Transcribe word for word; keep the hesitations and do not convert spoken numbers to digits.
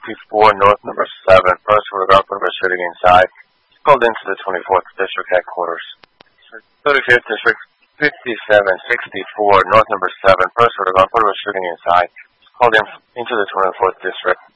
fifty-four, North number seven, first photograph number shooting inside. It's called into the twenty-fourth District Headquarters. thirty-fifth District, fifty-seven sixty-four, North number seven, first photograph number shooting inside. It's called in, into the twenty-fourth District.